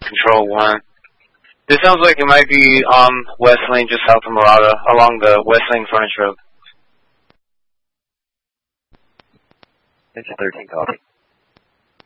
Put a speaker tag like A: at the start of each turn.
A: Control 1. This sounds like it might be West Lane just south of Murata, along the West Lane frontage road.
B: Engine 13, copy.